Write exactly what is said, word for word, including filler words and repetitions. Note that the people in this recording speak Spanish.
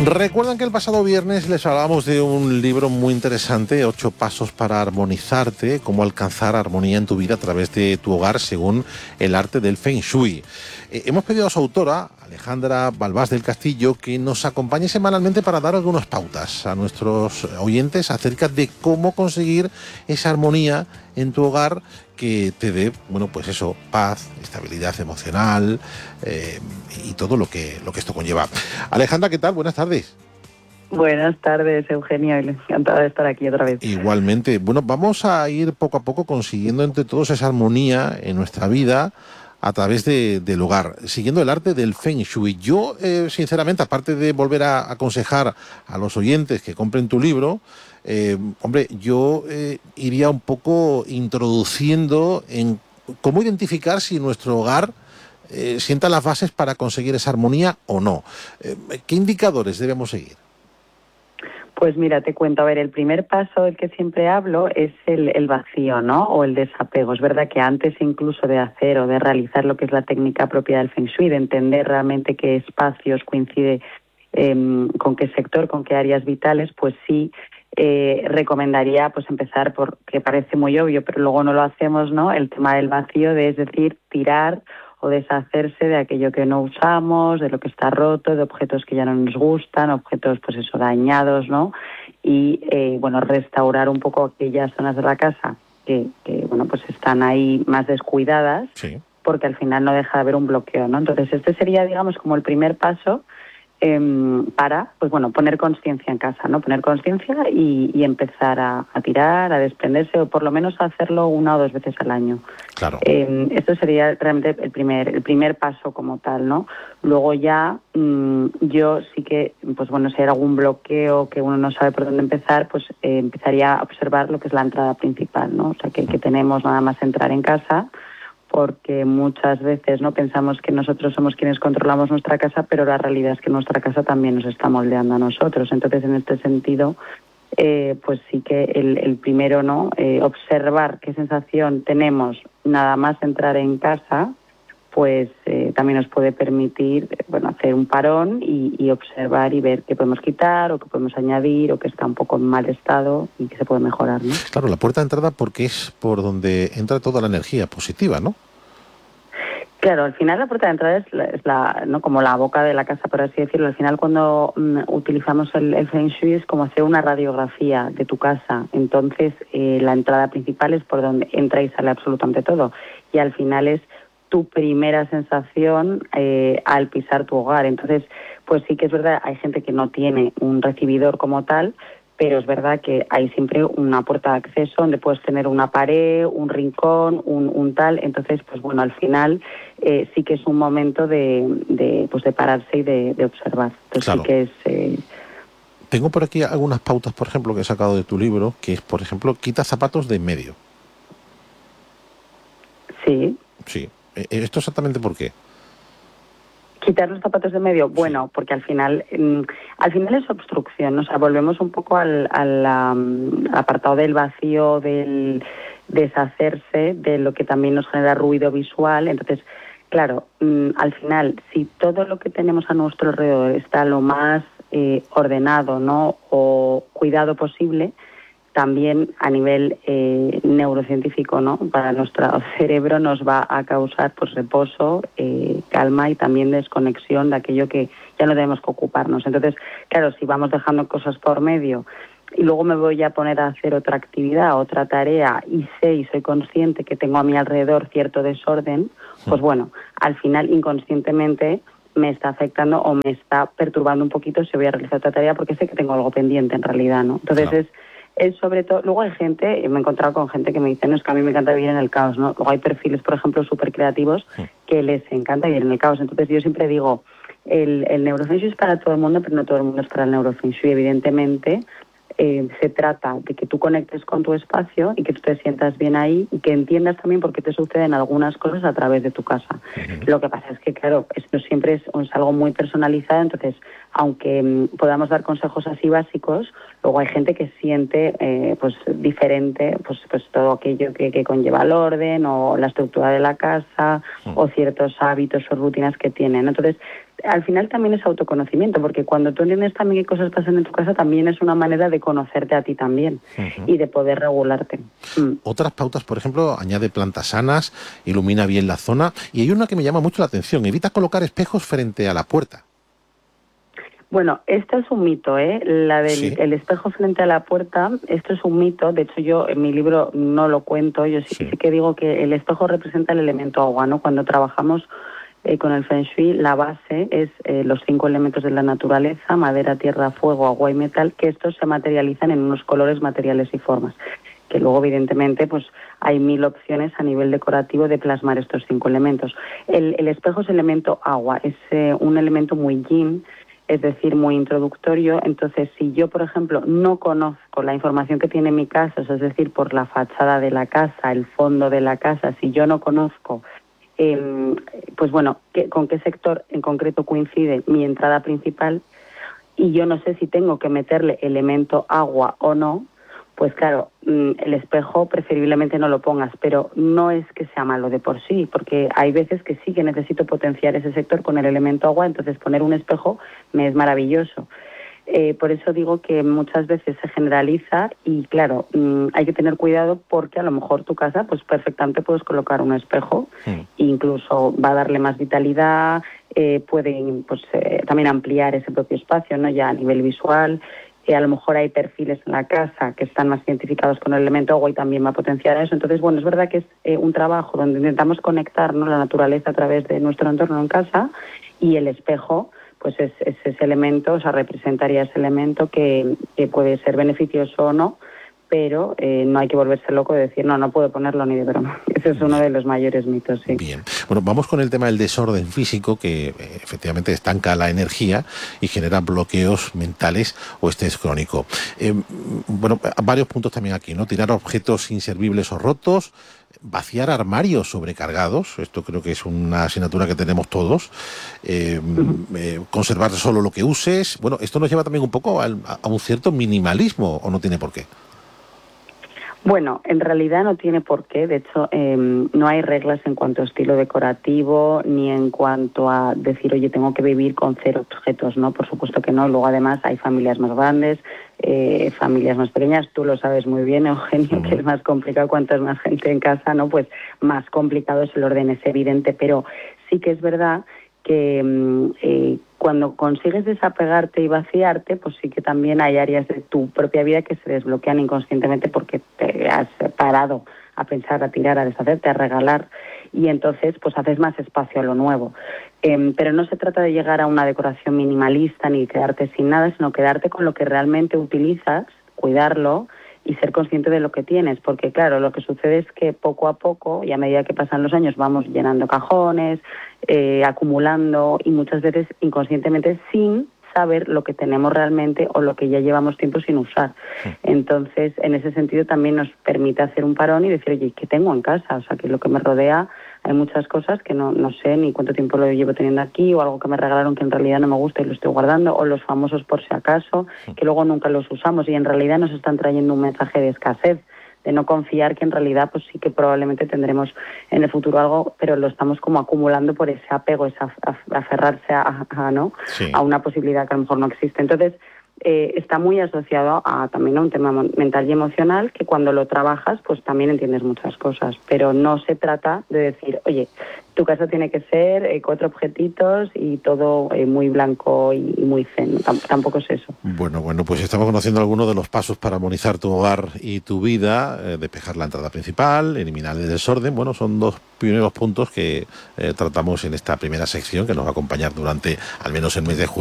Recuerdan que el pasado viernes les hablábamos de un libro muy interesante, Ocho pasos para armonizarte, cómo alcanzar armonía en tu vida a través de tu hogar según el arte del Feng Shui. Eh, hemos pedido a su autora, Alejandra Balbás del Castillo, que nos acompañe semanalmente para dar algunas pautas a nuestros oyentes acerca de cómo conseguir esa armonía en tu hogar que te dé, bueno, pues eso, paz, estabilidad emocional eh, y todo lo que, lo que esto conlleva. Alejandra, ¿qué tal? Buenas tardes. Buenas tardes, Eugenio. Encantada de estar aquí otra vez. Igualmente. Bueno, vamos a ir poco a poco consiguiendo entre todos esa armonía en nuestra vida a través de, del hogar, siguiendo el arte del Feng Shui. Yo, eh, sinceramente, aparte de volver a aconsejar a los oyentes que compren tu libro, eh, hombre, yo eh, iría un poco introduciendo en cómo identificar si nuestro hogar eh, sienta las bases para conseguir esa armonía o no. Eh, ¿Qué indicadores debemos seguir? Pues mira, te cuento, a ver, el primer paso del que siempre hablo es el, el vacío, ¿no? O el desapego. Es verdad que antes incluso de hacer o de realizar lo que es la técnica propia del Feng Shui, de entender realmente qué espacios coincide eh, con qué sector, con qué áreas vitales, pues sí eh, recomendaría pues empezar por, que parece muy obvio, pero luego no lo hacemos, ¿no? El tema del vacío, de, es decir, tirar o deshacerse de aquello que no usamos, de lo que está roto, de objetos que ya no nos gustan, objetos pues eso dañados, ¿no? Y eh, bueno, restaurar un poco aquellas zonas de la casa que, que bueno pues están ahí más descuidadas, sí, porque al final no deja de haber un bloqueo, ¿no? Entonces este sería, digamos, como el primer paso eh, para, pues bueno, poner conciencia en casa, ¿no? Poner conciencia y, y empezar a, a tirar, a desprenderse, o por lo menos a hacerlo una o dos veces al año. Claro. Eh, esto sería realmente el primer, el primer paso como tal, ¿no? Luego ya mmm, yo sí que, pues bueno, si hay algún bloqueo que uno no sabe por dónde empezar, pues eh, empezaría a observar lo que es la entrada principal, ¿no? O sea, que, que tenemos nada más entrar en casa, porque muchas veces no pensamos que nosotros somos quienes controlamos nuestra casa, pero la realidad es que nuestra casa también nos está moldeando a nosotros. Entonces, en este sentido, eh, pues sí que el, el primero, ¿no? Eh, observar qué sensación tenemos nada más entrar en casa, pues eh, también nos puede permitir, bueno, hacer un parón y, y observar y ver qué podemos quitar o qué podemos añadir o que está un poco en mal estado y que se puede mejorar, ¿no? Claro, la puerta de entrada porque es por donde entra toda la energía positiva, ¿no? Claro, al final la puerta de entrada es, la, es la, ¿no? como la boca de la casa, por así decirlo. Al final cuando mm, utilizamos el, el Feng Shui es como hacer una radiografía de tu casa. Entonces eh, la entrada principal es por donde entra y sale absolutamente todo. Y al final es tu primera sensación eh, al pisar tu hogar. Entonces, pues sí que es verdad, hay gente que no tiene un recibidor como tal, pero es verdad que hay siempre una puerta de acceso donde puedes tener una pared, un rincón, un, un tal. Entonces, pues bueno, al final eh, sí que es un momento de, de, pues de pararse y de, de observar. Entonces claro. sí que es... Eh... Tengo por aquí algunas pautas, por ejemplo, que he sacado de tu libro, que es, por ejemplo, quita zapatos de en medio. Sí. Sí. ¿Esto exactamente por qué? Quitar los zapatos de medio, bueno, sí, porque al final mmm, al final es obstrucción, o sea, volvemos un poco al, al, um, al apartado del vacío, del deshacerse, de lo que también nos genera ruido visual. Entonces, claro, mmm, al final, si todo lo que tenemos a nuestro alrededor está lo más eh, ordenado, ¿no?, o cuidado posible, también a nivel eh, neurocientífico, ¿no?, para nuestro cerebro nos va a causar pues reposo, eh, calma y también desconexión de aquello que ya no tenemos que ocuparnos. Entonces, claro, si vamos dejando cosas por medio y luego me voy a poner a hacer otra actividad, otra tarea, y sé y soy consciente que tengo a mi alrededor cierto desorden, pues bueno, al final inconscientemente me está afectando o me está perturbando un poquito si voy a realizar otra tarea porque sé que tengo algo pendiente en realidad, ¿no? Entonces claro. es Es sobre todo, luego hay gente, me he encontrado con gente que me dice, no, es que a mí me encanta vivir en el caos, ¿no? Luego hay perfiles, por ejemplo, súper creativos que les encanta vivir en el caos. Entonces yo siempre digo, el, el neurofeng shui es para todo el mundo, pero no todo el mundo es para el neurofeng shui. Evidentemente, eh, se trata de que tú conectes con tu espacio y que tú te sientas bien ahí y que entiendas también por qué te suceden algunas cosas a través de tu casa. Uh-huh. Lo que pasa es que, claro, esto siempre es, es algo muy personalizado, entonces, aunque um, podamos dar consejos así básicos, luego hay gente que siente eh, pues diferente pues pues todo aquello que, que conlleva el orden o la estructura de la casa uh-huh. o ciertos hábitos o rutinas que tienen. Entonces, al final también es autoconocimiento, porque cuando tú entiendes también qué cosas pasan en tu casa, también es una manera de conocerte a ti también uh-huh. y de poder regularte. Mm. Otras pautas, por ejemplo, añade plantas sanas, ilumina bien la zona, y hay una que me llama mucho la atención: evita colocar espejos frente a la puerta. Bueno, esto es un mito, ¿eh? La del ¿Sí? el espejo frente a la puerta, esto es un mito. De hecho, yo en mi libro no lo cuento. Yo sí, sí. sí que digo que el espejo representa el elemento agua, ¿no? Cuando trabajamos eh, con el Feng Shui, la base es eh, los cinco elementos de la naturaleza: madera, tierra, fuego, agua y metal, que estos se materializan en unos colores, materiales y formas. Que luego, evidentemente, pues hay mil opciones a nivel decorativo de plasmar estos cinco elementos. El, el espejo es elemento agua, es eh, un elemento muy yin, es decir, muy introductorio. Entonces, si yo, por ejemplo, no conozco la información que tiene mi casa, es decir, por la fachada de la casa, el fondo de la casa, si yo no conozco, eh, pues bueno, ¿qué, con qué sector en concreto coincide mi entrada principal, y yo no sé si tengo que meterle elemento agua o no, pues claro, el espejo preferiblemente no lo pongas, pero no es que sea malo de por sí, porque hay veces que sí que necesito potenciar ese sector con el elemento agua, entonces poner un espejo me es maravilloso. Eh, por eso digo que muchas veces se generaliza y claro, mmm, hay que tener cuidado, porque a lo mejor tu casa pues perfectamente puedes colocar un espejo, sí. e incluso va a darle más vitalidad, eh, puede pues, eh, también ampliar ese propio espacio, ¿no? Ya a nivel visual. Que a lo mejor hay perfiles en la casa que están más identificados con el elemento agua y también va a potenciar eso. Entonces, bueno, es verdad que es eh, un trabajo donde intentamos conectar, ¿no?, la naturaleza a través de nuestro entorno en casa, y el espejo pues es, es ese elemento, o sea, representaría ese elemento que, que puede ser beneficioso o no, pero eh, no hay que volverse loco de decir, no, no puedo ponerlo ni de broma. Ese es uno de los mayores mitos, sí. Bien. Bueno, vamos con el tema del desorden físico, que eh, efectivamente estanca la energía y genera bloqueos mentales o estrés crónico. Eh, bueno, varios puntos también aquí, ¿no? Tirar objetos inservibles o rotos, vaciar armarios sobrecargados, esto creo que es una asignatura que tenemos todos, eh, uh-huh. eh, conservar solo lo que uses. Bueno, esto nos lleva también un poco a, a un cierto minimalismo, ¿o no tiene por qué? Bueno, en realidad no tiene por qué. De hecho, eh, no hay reglas en cuanto a estilo decorativo, ni en cuanto a decir, oye, tengo que vivir con cero objetos, ¿no? Por supuesto que no. Luego, además, hay familias más grandes, eh, familias más pequeñas. Tú lo sabes muy bien, Eugenio, uh-huh. que es más complicado. Cuanto es más gente en casa, ¿no? Pues más complicado es el orden, es evidente. Pero sí que es verdad que eh, cuando consigues desapegarte y vaciarte, pues sí que también hay áreas de tu propia vida que se desbloquean inconscientemente porque te has parado a pensar, a tirar, a deshacerte, a regalar, y entonces pues haces más espacio a lo nuevo. Eh, pero no se trata de llegar a una decoración minimalista ni quedarte sin nada, sino quedarte con lo que realmente utilizas, cuidarlo y ser consciente de lo que tienes, porque claro, lo que sucede es que poco a poco, y a medida que pasan los años, vamos llenando cajones, eh, acumulando, y muchas veces inconscientemente sin saber lo que tenemos realmente o lo que ya llevamos tiempo sin usar. Sí. Entonces, en ese sentido también nos permite hacer un parón y decir, oye, ¿qué tengo en casa? O sea, que lo que me rodea, hay muchas cosas que no, no sé ni cuánto tiempo lo llevo teniendo aquí, o algo que me regalaron que en realidad no me gusta y lo estoy guardando, o los famosos por si acaso, que luego nunca los usamos y en realidad nos están trayendo un mensaje de escasez, de no confiar, que en realidad pues sí que probablemente tendremos en el futuro algo, pero lo estamos como acumulando por ese apego, ese aferrarse a, a, ¿no? Sí. a una posibilidad que a lo mejor no existe. Entonces, eh, está muy asociado a también a un tema mental y emocional, que cuando lo trabajas pues también entiendes muchas cosas, pero no se trata de decir, oye, tu casa tiene que ser eh, cuatro objetitos y todo eh, muy blanco y, y muy zen. Tamp- tampoco es eso. Bueno, bueno, pues estamos conociendo algunos de los pasos para armonizar tu hogar y tu vida, eh, despejar la entrada principal, eliminar el desorden. Bueno, son dos primeros puntos que eh, tratamos en esta primera sección, que nos va a acompañar durante al menos el mes de julio.